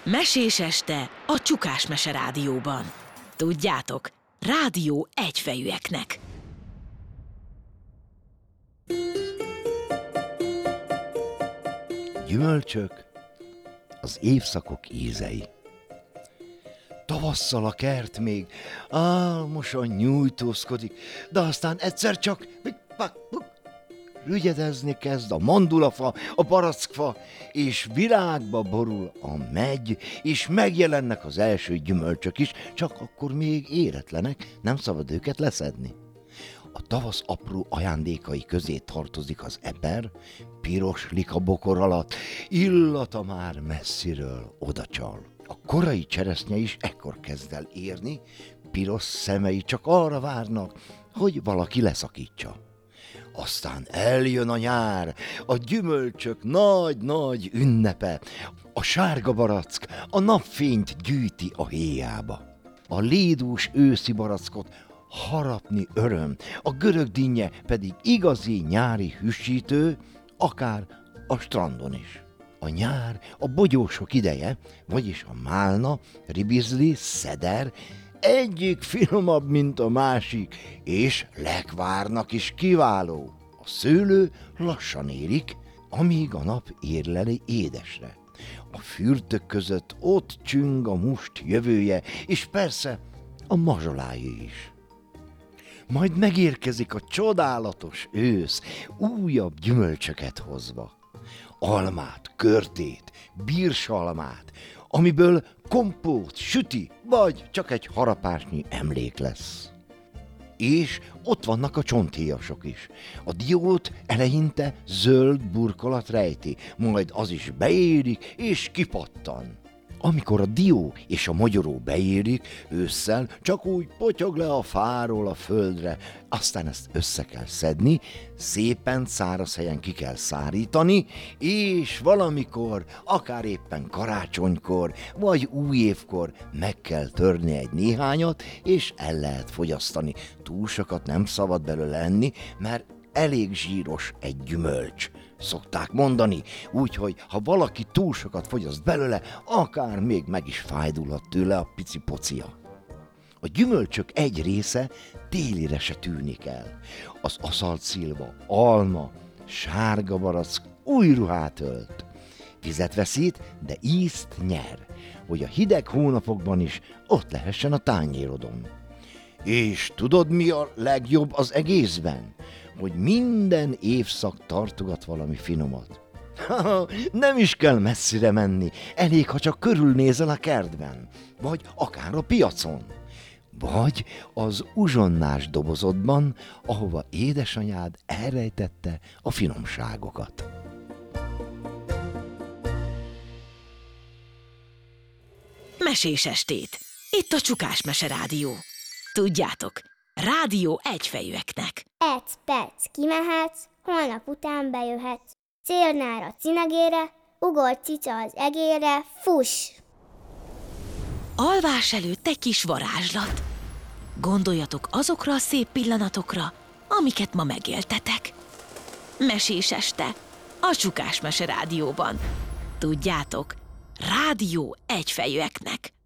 Mesés este a Csukás Mese Rádióban. Tudjátok, rádió egyfejűeknek. Gyümölcsök, az évszakok ízei. Tavasszal a kert még álmosan nyújtózkodik, de aztán egyszer csak rügyedezni kezd a mandulafa, a barackfa, és virágba borul a megy, és megjelennek az első gyümölcsök is, csak akkor még éretlenek, nem szabad őket leszedni. A tavasz apró ajándékai közé tartozik az eper, piros likabokor alatt, illata már messziről odacsal. A korai cseresznye is ekkor kezd el érni, piros szemei csak arra várnak, hogy valaki leszakítsa. Aztán eljön a nyár, a gyümölcsök nagy-nagy ünnepe, a sárga barack a napfényt gyűjti a héjába. A lédús őszi barackot harapni öröm, a görög dinnye pedig igazi nyári hűsítő, akár a strandon is. A nyár a bogyósok ideje, vagyis a málna, ribizli, szeder, egyik finomabb, mint a másik, és lekvárnak is kiváló. A szőlő lassan érik, amíg a nap érleli édesre. A fürtök között ott csüng a must jövője, és persze a mazsolája is. Majd megérkezik a csodálatos ősz, újabb gyümölcsöket hozva. Almát, körtét, bírsalmát, amiből kompót, süti, vagy csak egy harapásnyi emlék lesz. És ott vannak a csonthéjasok is. A diót eleinte zöld burkolat rejti, majd az is beérik és kipattan. Amikor a dió és a mogyoró beérik, ősszel csak úgy potyog le a fáról a földre, aztán ezt össze kell szedni, szépen száraz helyen ki kell szárítani, és valamikor, akár éppen karácsonykor, vagy újévkor meg kell törni egy néhányat, és el lehet fogyasztani. Túl sokat nem szabad belőle enni, mert elég zsíros egy gyümölcs, szokták mondani, úgyhogy ha valaki túl sokat fogyaszt belőle, akár még meg is fájdulhat tőle a pici pocia. A gyümölcsök egy része télire se tűnik el. Az aszalt szilva, alma, sárga barack új ruhát ölt. Vizet veszít, de ízt nyer, hogy a hideg hónapokban is ott lehessen a tányérodon. És tudod, mi a legjobb az egészben? Hogy minden évszak tartogat valami finomat. Nem is kell messzire menni, elég, ha csak körülnézel a kertben, vagy akár a piacon, vagy az uzsonnás dobozodban, ahova édesanyád elrejtette a finomságokat. Mesés estét. Itt a Csukás Mese Rádió. Tudjátok, rádió egyfejűeknek. Egy perc kimehetsz, holnap után bejöhetsz. Célnár a cinegére, ugorj cica az egérre, fuss! Alvás előtt egy kis varázslat. Gondoljatok azokra a szép pillanatokra, amiket ma megéltetek. Mesés este a Csukás Mese Rádióban. Tudjátok, rádió egyfejűeknek.